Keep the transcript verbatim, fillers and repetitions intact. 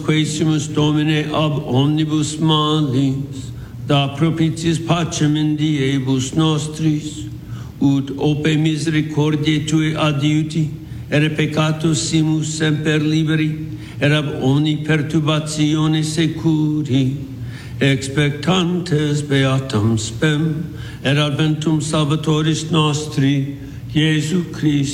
quesimus Domine ab omnibus malis, da propitiis pacem in diebus nostris, ut ope misericordiae Tue adiuti, ere peccatus simus semper liberi, et ab omni perturbatione securi, expectantes beatam spem, et adventum Salvatoris nostri, Iesu Christi.